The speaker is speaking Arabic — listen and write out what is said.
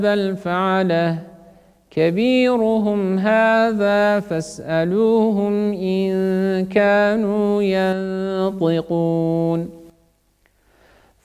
بل فعله كبيرهم هذا فاسألوهم إن كانوا ينطقون